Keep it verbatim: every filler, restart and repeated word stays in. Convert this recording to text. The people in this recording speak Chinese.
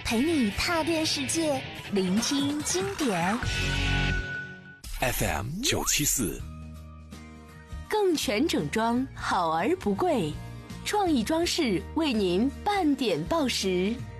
陪你踏遍世界，聆听经典。 F M 九七四， 更全整装，好而不贵，创意装饰为您半点报时。